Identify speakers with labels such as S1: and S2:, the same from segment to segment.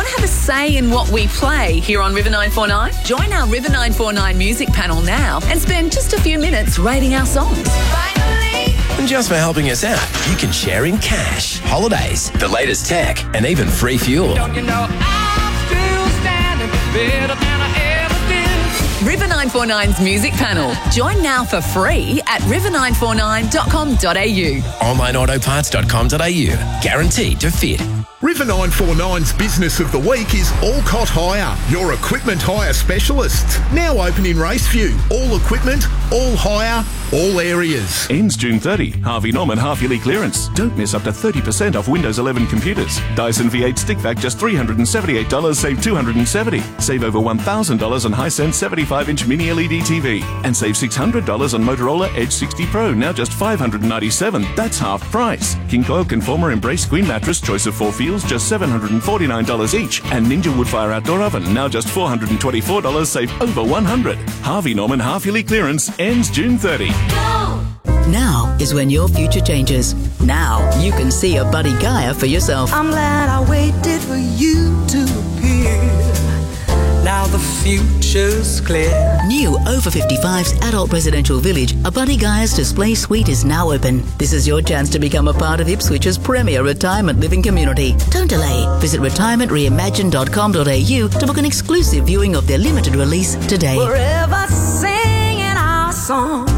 S1: Want to have a say in what we play here on River 949? Join our River 949 music panel now and spend just a few minutes rating our songs.
S2: And just for helping us out, you can share in cash, holidays, the latest tech, and even free fuel.
S3: Don't you know I'm still standing better than I ever did?
S1: River 949's music panel. Join now for free at river949.com.au.
S2: Onlineautoparts.com.au. Guaranteed to fit.
S4: River 949's Business of the Week is Alcott Hire, your equipment hire specialist. Now open in Raceview. All equipment, all hire, all areas.
S5: Ends June 30. Harvey Norman half-yearly clearance. Don't miss up to 30% off Windows 11 computers. Dyson V8 stick vac just $378, save $270. Save over $1,000 on Hisense 75-inch mini LED TV. And save $600 on Motorola Edge 60 Pro, now just $597. That's half price. King Coil Conformer Embrace Queen Mattress, choice of 4 feels, just $749 each. And Ninja Woodfire Outdoor Oven, now just $424, save over $100. Harvey Norman half-yearly clearance ends June 30.
S6: Now is when your future changes. Now you can see a Buddy Gaia for yourself.
S7: I'm glad I waited for you to appear. Now the future's clear.
S6: New over 55's adult residential village, a Buddy Gaia's display suite is now open. This is your chance to become a part of Ipswich's premier retirement living community. Don't delay. Visit retirementreimagine.com.au to book an exclusive viewing of their limited release today.
S7: Forever singing our song.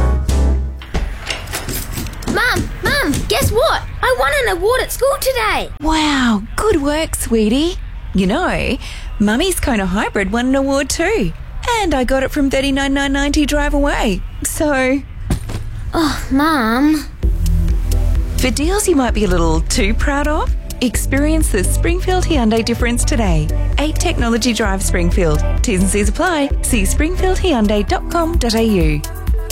S8: Mum, guess what? I won an award at school today.
S9: Wow, good work, sweetie. You know, Mummy's Kona Hybrid won an award too. And I got it from $39,990 drive away. So...
S8: Oh, Mum.
S9: For deals you might be a little too proud of, experience the Springfield Hyundai difference today. 8 Technology Drive Springfield. T's and C's apply. See springfieldhyundai.com.au.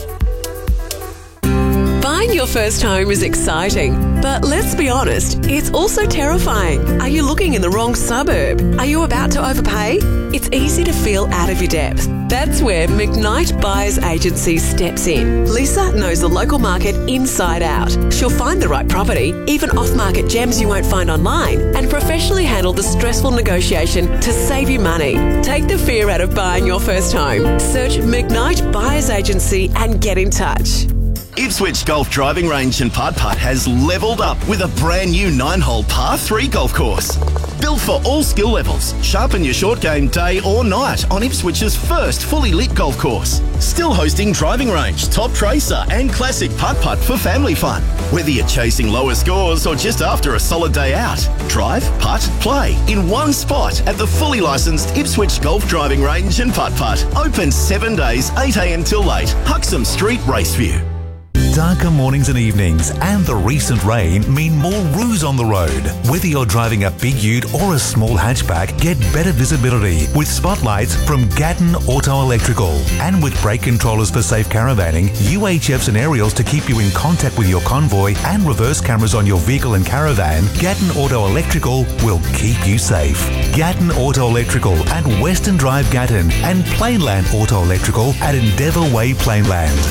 S10: Buying your first home is exciting, but let's be honest, it's also terrifying. Are you looking in the wrong suburb? Are you about to overpay? It's easy to feel out of your depth. That's where McKnight Buyers Agency steps in. Lisa knows the local market inside out. She'll find the right property, even off-market gems you won't find online, and professionally handle the stressful negotiation to save you money. Take the fear out of buying your first home. Search McKnight Buyers Agency and get in touch.
S11: Ipswich Golf Driving Range and Putt Putt has levelled up with a brand new 9-hole par 3 golf course. Built for all skill levels, sharpen your short game day or night on Ipswich's first fully lit golf course. Still hosting driving range, top tracer and classic putt putt for family fun. Whether you're chasing lower scores or just after a solid day out, drive, putt, play in one spot at the fully licensed Ipswich Golf Driving Range and Putt Putt. Open 7 days, 8 a.m. till late. Huxham Street, Raceview.
S12: Darker mornings and evenings and the recent rain mean more roos on the road. Whether you're driving a big ute or a small hatchback, get better visibility with spotlights from Gatton Auto Electrical. And with brake controllers for safe caravanning, UHFs and aerials to keep you in contact with your convoy, and reverse cameras on your vehicle and caravan, Gatton Auto Electrical will keep you safe. Gatton Auto Electrical at Western Drive Gatton and Plainland Auto Electrical at Endeavour Way Plainland.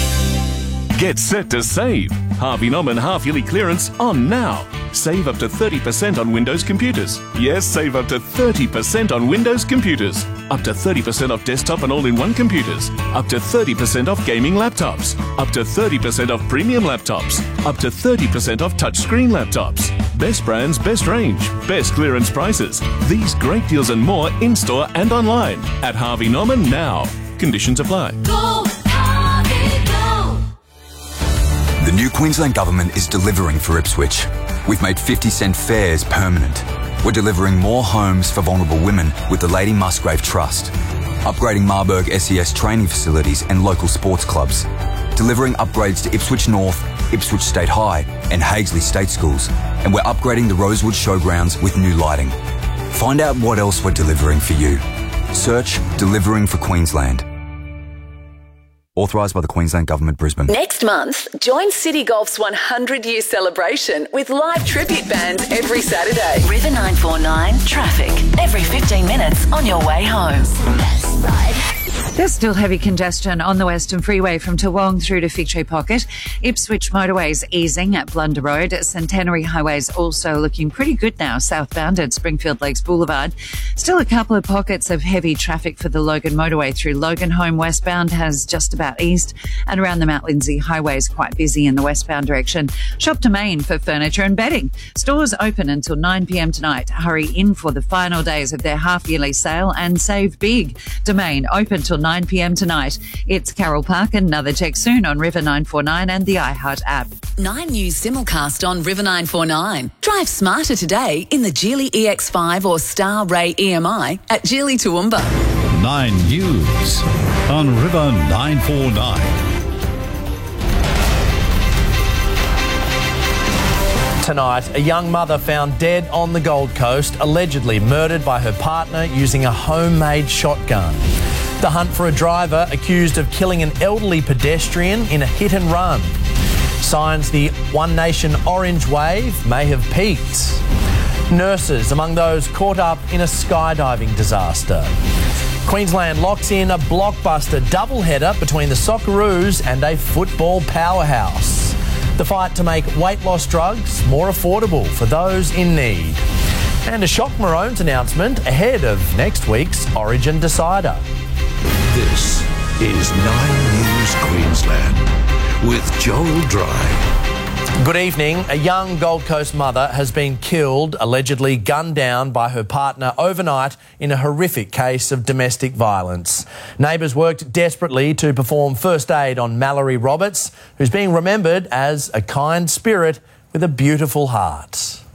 S5: Get set to save. Harvey Norman half-yearly clearance on now. Save up to 30% on Windows computers. Yes, save up to 30% on Windows computers. Up to 30% off desktop and all-in-one computers. Up to 30% off gaming laptops. Up to 30% off premium laptops. Up to 30% off touchscreen laptops. Best brands, best range, best clearance prices. These great deals and more in-store and online at Harvey Norman now. Conditions apply.
S13: Go, Harvey, go! The new Queensland Government is delivering for Ipswich. We've made 50-cent fares permanent. We're delivering more homes for vulnerable women with the Lady Musgrave Trust. Upgrading Marburg SES training facilities and local sports clubs. Delivering upgrades to Ipswich North, Ipswich State High and Hagesley State Schools. And we're upgrading the Rosewood Showgrounds with new lighting. Find out what else we're delivering for you. Search Delivering for Queensland. Authorised by the Queensland Government, Brisbane.
S1: Next month, join City Golf's 100-year celebration with live tribute bands every Saturday.
S14: River 949 traffic every 15 minutes on your way home.
S1: Best ride.
S14: There's still heavy congestion on the Western Freeway from Toowong through to Fig Tree Pocket. Ipswich motorways easing at Blunder Road. Centenary Highway's also looking pretty good now, southbound at Springfield Lakes Boulevard. Still a couple of pockets of heavy traffic for the Logan motorway through Logan. Home westbound has just about eased, and around the Mount Lindsay Highway is quite busy in the westbound direction. Shop Domain for furniture and bedding. Stores open until 9 p.m. tonight. Hurry in for the final days of their half-yearly sale and save big. Domain open till 9 p.m. tonight. It's Carol Park. Another check soon on River 949 and the iHeart app.
S1: 9 News simulcast on River 949. Drive smarter today in the Geely EX5 or Star Ray EMI at Geely Toowoomba.
S15: 9 News on River 949.
S16: Tonight, a young mother found dead on the Gold Coast, allegedly murdered by her partner using a homemade shotgun. The hunt for a driver accused of killing an elderly pedestrian in a hit and run. Signs the One Nation orange wave may have peaked. Nurses among those caught up in a skydiving disaster. Queensland locks in a blockbuster doubleheader between the Socceroos and a football powerhouse. The fight to make weight loss drugs more affordable for those in need. And a shock Maroons announcement ahead of next week's Origin Decider.
S17: This is 9 News Queensland with Joel Dry.
S16: Good evening. A young Gold Coast mother has been killed, allegedly gunned down by her partner overnight in a horrific case of domestic violence. Neighbours worked desperately to perform first aid on Mallory Roberts, who's being remembered as a kind spirit with a beautiful heart.